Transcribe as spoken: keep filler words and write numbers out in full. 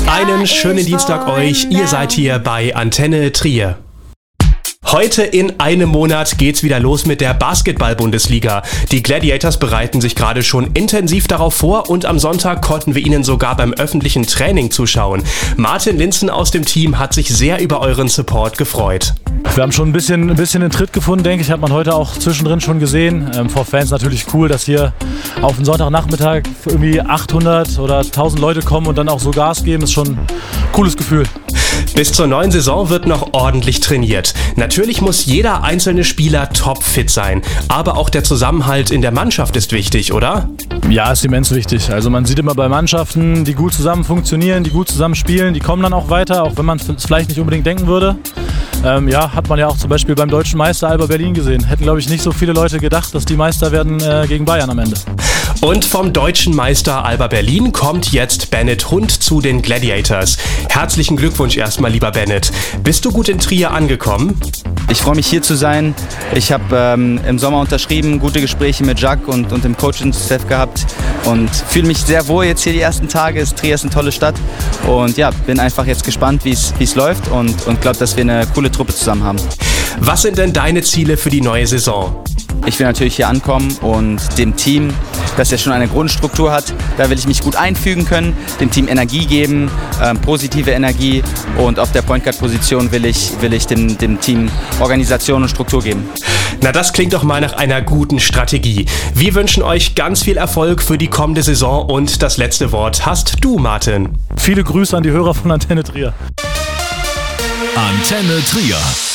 Einen schönen Dienstag euch, ihr seid hier bei Antenne Trier. Heute in einem Monat geht's wieder los mit der Basketball-Bundesliga. Die Gladiators bereiten sich gerade schon intensiv darauf vor und am Sonntag konnten wir ihnen sogar beim öffentlichen Training zuschauen. Martin Linzen aus dem Team hat sich sehr über euren Support gefreut. Wir haben schon ein bisschen, ein bisschen den Tritt gefunden, denke ich, hat man heute auch zwischendrin schon gesehen. Ähm, vor Fans natürlich cool, dass hier auf den Sonntagnachmittag irgendwie achthundert oder tausend Leute kommen und dann auch so Gas geben, ist schon ein cooles Gefühl. Bis zur neuen Saison wird noch ordentlich trainiert. Natürlich muss jeder einzelne Spieler topfit sein, aber auch der Zusammenhalt in der Mannschaft ist wichtig, oder? Ja, ist immens wichtig. Also man sieht immer bei Mannschaften, die gut zusammen funktionieren, die gut zusammen spielen, die kommen dann auch weiter, auch wenn man es vielleicht nicht unbedingt denken würde. Ähm, ja, hat man ja auch zum Beispiel beim deutschen Meister Alba Berlin gesehen. Hätten, glaube ich, nicht so viele Leute gedacht, dass die Meister werden äh, gegen Bayern am Ende. Und vom deutschen Meister Alba Berlin kommt jetzt Bennett Hund zu den Gladiators. Herzlichen Glückwunsch erstmal, lieber Bennett. Bist du gut in Trier angekommen? Ich freue mich, hier zu sein. Ich habe ähm, im Sommer unterschrieben, gute Gespräche mit Jacques und, und dem Coaching-Staff gehabt und fühle mich sehr wohl jetzt hier die ersten Tage. Trier ist eine tolle Stadt und ja, bin einfach jetzt gespannt, wie es läuft und, und glaube, dass wir eine coole Truppe zusammen haben. Was sind denn deine Ziele für die neue Saison? Ich will natürlich hier ankommen und dem Team, das ja schon eine Grundstruktur hat, da will ich mich gut einfügen können, dem Team Energie geben, ähm, positive Energie und auf der Point Guard Position will ich, will ich dem, dem Team Organisation und Struktur geben. Na, das klingt doch mal nach einer guten Strategie. Wir wünschen euch ganz viel Erfolg für die kommende Saison und das letzte Wort hast du, Martin. Viele Grüße an die Hörer von Antenne Trier. Antenne Trier.